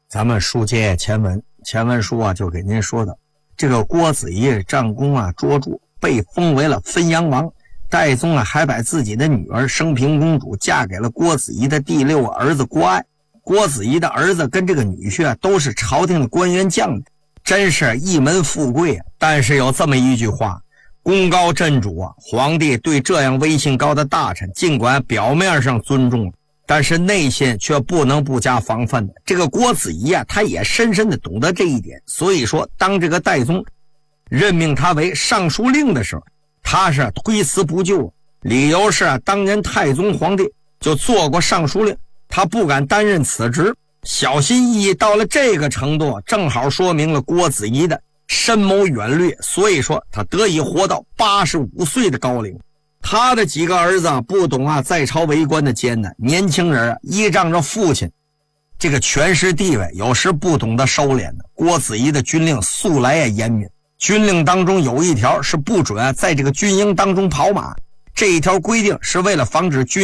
咱们书接前文书啊，就给您说的，这个郭子仪战功啊卓著，被封为了汾阳王。戴宗啊还把自己的女儿升平公主嫁给了郭子仪的第6个儿子郭爱。郭子仪的儿子跟这个女婿啊都是朝廷的官员将领，真是一门富贵啊。但是有这么一句话，功高震主啊，皇帝对这样威信高的大臣，尽管表面上尊重，但是内心却不能不加防范的。这个郭子仪啊，他也深深的懂得这一点。所以说，当这个戴宗任命他为尚书令的时候，他是推辞不就，理由是当年太宗皇帝就做过尚书令，他不敢担任此职，小心翼翼到了这个程度，正好说明了郭子仪的深谋远虑。所以说他得以活到85岁的高龄。他的几个儿子不懂在朝为官的艰难，年轻人依仗着父亲这个权势地位，有时不懂得收敛的。郭子仪的军令素来也严明，军令当中有一条是不准在这个军营当中跑马，这一条规定是为了防止军